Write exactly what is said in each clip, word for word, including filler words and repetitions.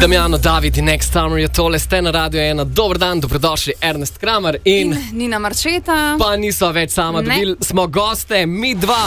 Damjano, David in Next Summer je tole, ste na Radio ena. Dober dan, dobrodošli, Ernest Kramer in... in Nina Marčeta. Pa niso več sama, dobili smo goste, mi dva.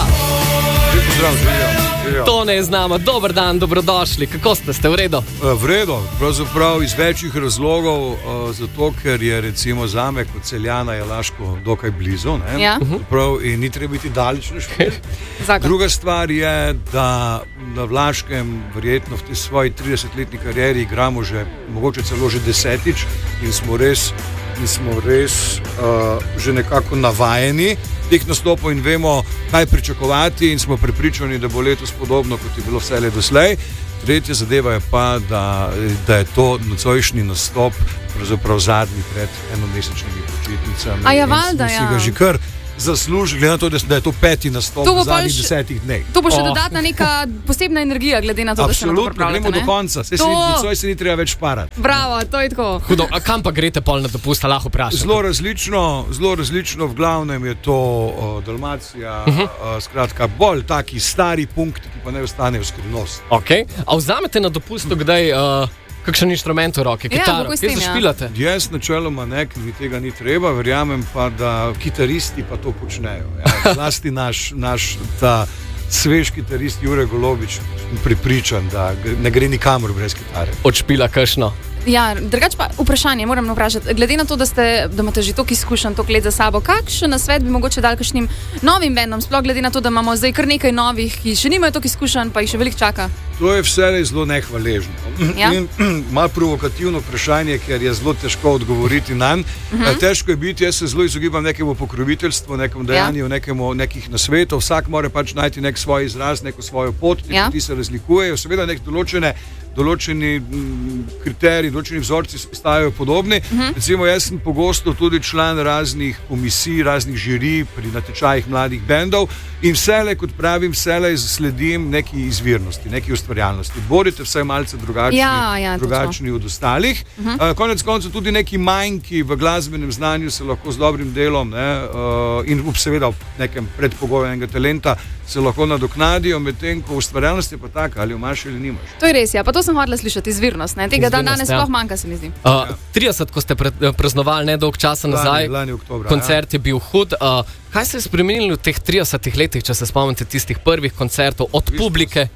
Zdrav, živjo. Tone je z nama, dober dan, dobrodošli. Kako ste, ste v redu? V redu, pravzaprav iz večjih razlogov, zato ker je recimo zame kot Celjana je Laško dokaj blizu, ne? Ja. Prav, in ni treba biti daleč na špil. Druga stvar je, da na Vlaškem verjetno v tej svoji tridesetletni karieri igramo že, mogoče celo že desetič in smo res, in smo res uh, že nekako navajeni teh nastopov in vemo, kaj pričakovati in smo prepričani, da bo letos podobno, kot je bilo vselej doslej. Tretja zadeva je pa, da, da je to nocojšnji nastop pravzaprav zadnji pred enomesečnimi počitnicami. A je valjda, ja. Si ga že kar zasluži, glede na to, da je to peti nastop v zadnjih še, desetih dneh. To bo še oh. dodatna neka posebna energija, glede na to, absolutno, da se nam to gremo do konca. Se to... nocoj se ni treba več parati. Bravo, to je tako. Hudo, a kam pa greste pol na dopust, lahko vprašam? Zelo različno, zelo različno, v glavnem je to uh, Dalmacija, uh -huh. uh, skratka, bolj taki stari punkti, ki pa ne ostanejo skrivnost. Ok, a vzamete na dopustu kdaj... Uh... kakšen inštrument v roki, kitaro, ja, kje zašpilate? Jaz načeloma ne, ker mi tega ni treba, verjamem pa, da kitaristi pa to počnejo. Ja. Zlasti naš, naš ta svež kitarist Jure Golobič pripričan, da ne gre nikamor brez kitare. Odšpila kakšno? Ja, drugače pa vprašanje, moram vprašati, glede na to, da, ste, da imate že toliko izkušenj, toliko let za sabo, kakšen nasvet bi mogoče dal kakšnim novim bendom, sploh glede na to, da imamo zdaj kar nekaj novih, ki še nimajo toliko izkušenj, pa jih še veliko čaka? To je vse zelo nehvaležno. Ja? In malo provokativno vprašanje, ker je zelo težko odgovoriti nanj. Uh -huh. Težko je biti, jaz se zelo izogibam nekemu pokroviteljstvu, nekemu dejanju, ja. nekemu, nekih nasvetov. Vsak mora pač najti nek svoj izraz, neko svojo pot, ti, ja. ti se razlikujejo. Seveda nek določene določeni kriteriji, določeni vzorci stajajo podobni. Uh -huh. Recimo, jaz sem pogosto tudi član raznih komisij, raznih žirij pri natečajih mladih bendov in vselej, kot pravim, vselej sledim neki izvirnosti, neki ustvarjalnosti. Bodite vsaj malce drugačni, ja, ja, drugačni od ostalih. Uh -huh. uh, konec koncev tudi neki manjki v glasbenem znanju se lahko z dobrim delom ne, uh, in seveda v nekem predpogoju enega talenta se lahko nadoknadijo, medtem ko ustvarjalnost je pa taka, ali imaš ali nimaš. To je res, ja, pa to sem hodila slišati, izvirnost, ne? Tega dan danes ja. sploh manjka, se mi zdi. Uh, trideset, ko ste praznovali nedolg časa nazaj, lani, lani oktobra, koncert ja. je bil hud. Uh, kaj se je spremenilo v teh tridesetih letih, če se spomnite tistih prvih koncertov od Vistos. Publike?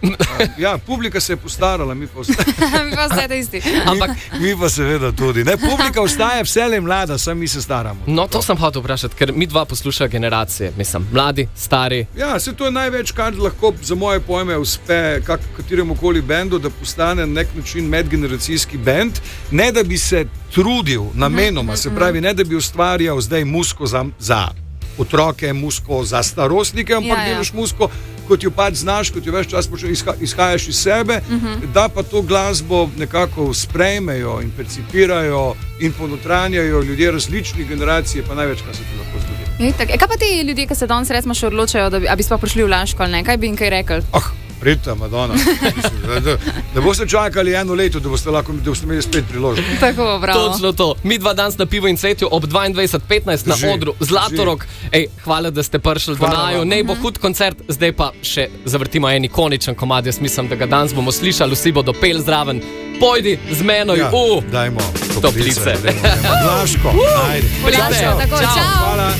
Ja, publika se je postarala, mi pa ostajamo. mi pa ostajate isti. Ampak mi, mi pa seveda tudi. Ne, publika ostaja vselej mlada, samo mi se staramo. No, to sem hotel vprašati, ker mi dva poslušajo generacije, mislim, mladi, stari. Ja, se to je največ, kar lahko za moje pojme uspe kak, kateremu koli bendu, da postane nek način medgeneracijski bend, ne da bi se trudil namenoma, se pravi, ne da bi ustvarjal zdaj muziko za, za otroke, muziko za starostnike, ampak ja, ja. delaš muziko, kot jo pač znaš, kot jo več čas izha, izhajaš iz sebe, uh -huh. da pa to glasbo nekako sprejmejo in percipirajo in ponotranjajo ljudje različnih generacij, pa največ, kar se ti lahko zgodi. Je, tak, kaj pa ti ljudje, ki se danes recimo še odločajo, da bi, bi sploh prišli v Laško ali ne? Kaj bi jim kaj rekli? Oh. Pridite, Madonna. Da, da, da boste čakali eno leto, da boste, lahko, da boste imeli spet priložnost. Tako, bravo. Točno to. Mi dva danes na Pivo in cvetju ob dvaindvajset petnajst na odru Zlatorog. Ej, hvala, da ste prišli do naju. Nej bo hud koncert, zdaj pa še zavrtimo en ikoničen komad. Jaz mislim, da ga danes bomo slišali, vsi bodo pel zraven. Pojdi z menoj ja, v dajmo toplice. Laško. Ajde. Laško, tako, čau. Hvala.